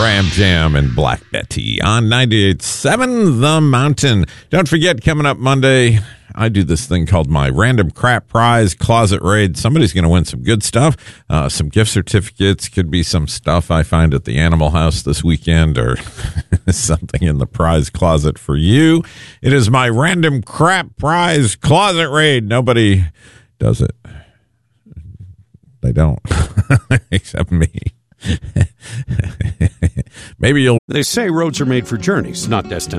Ram Jam and Black Betty on 98.7 The Mountain. Don't forget, coming up Monday, I do this thing called my Random Crap Prize Closet Raid. Somebody's going to win some good stuff, some gift certificates, could be some stuff I find at the Animal House this weekend or something in the prize closet for you. It is my Random Crap Prize Closet Raid. Nobody does it. They don't, except me. Maybe you'll. They say roads are made for journeys, not destinations.